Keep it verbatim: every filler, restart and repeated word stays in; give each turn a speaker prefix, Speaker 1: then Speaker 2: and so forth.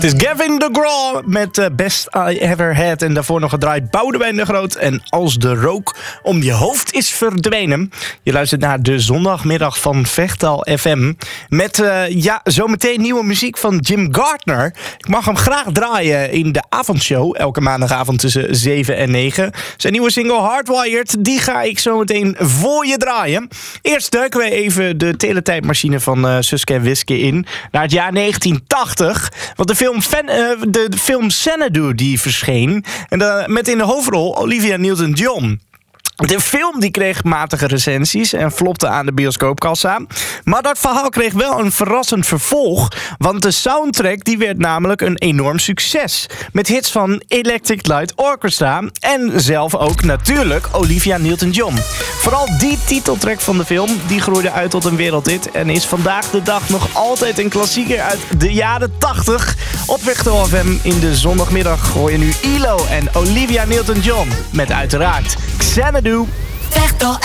Speaker 1: Het is Gavin DeGraw met uh, Best I Ever Had. En daarvoor nog gedraaid Boudewijn de Groot. En Als de rook om je hoofd is verdwenen. Je luistert naar de zondagmiddag van Vechtal F M. Met uh, ja, zometeen nieuwe muziek van Jim Gardner. Ik mag hem graag draaien in de avondshow. Elke maandagavond tussen zeven en negen. Zijn nieuwe single Hardwired, die ga ik zometeen voor je draaien. Eerst duiken wij even de teletijdmachine van uh, Suske en Wiske in. Naar het jaar negentien tachtig. Want de film Fan, uh, de, de film Xanadu die verscheen. En uh, met in de hoofdrol Olivia Newton-John. De film die kreeg matige recensies en flopte aan de bioscoopkassa. Maar dat verhaal kreeg wel een verrassend vervolg. Want de soundtrack die werd namelijk een enorm succes. Met hits van Electric Light Orchestra. En zelf ook natuurlijk Olivia Newton-John. Vooral die titeltrack van de film die groeide uit tot een wereldhit. En is vandaag de dag nog altijd een klassieker uit de jaren tachtig. Op Vechtal F M in de zondagmiddag hoor je nu E L O en Olivia Newton-John. Met uiteraard Xanadu.
Speaker 2: Vechtal